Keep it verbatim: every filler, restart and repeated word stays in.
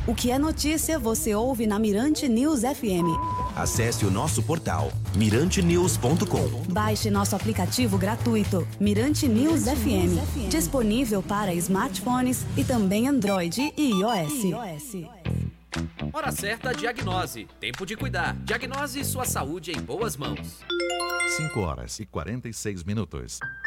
O que é notícia você ouve na Mirante News F M. Acesse o nosso portal mirante news ponto com. Baixe nosso aplicativo gratuito Mirante News F M, disponível para smartphones e também Android e iOS. Hora certa, diagnose. Tempo de cuidar. Diagnose sua saúde em boas mãos. cinco horas e quarenta e seis minutos.